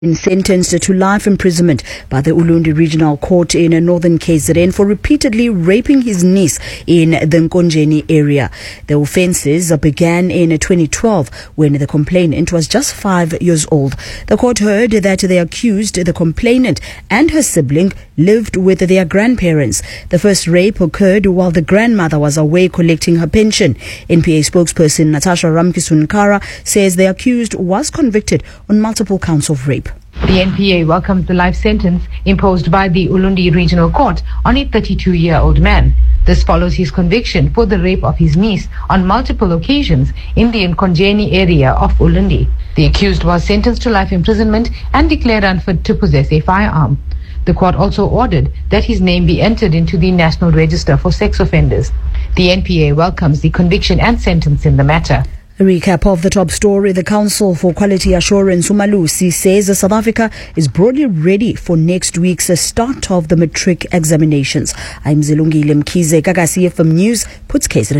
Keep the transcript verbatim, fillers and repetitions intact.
Been sentenced to life imprisonment by the Ulundi Regional Court in northern K Z N for repeatedly raping his niece in the Nkonjeni area. The offences began in twenty twelve when the complainant was just five years old. The court heard that the accused, the complainant and her sibling lived with their grandparents. The first rape occurred while the grandmother was away collecting her pension. N P A spokesperson Natasha Ramkissonkara says the accused was convicted on multiple counts of rape. The N P A welcomes the life sentence imposed by the Ulundi Regional Court on a thirty-two-year-old man. This follows his conviction for the rape of his niece on multiple occasions in the Nkonjeni area of Ulundi. The accused was sentenced to life imprisonment and declared unfit to possess a firearm. The court also ordered that his name be entered into the National Register for Sex Offenders. The N P A welcomes the conviction and sentence in the matter. A recap of the top story. The Council for Quality Assurance, Umalusi, says South Africa is broadly ready for next week's start of the matric examinations. I'm Zilungile Mkhize. Gagasi F M News puts case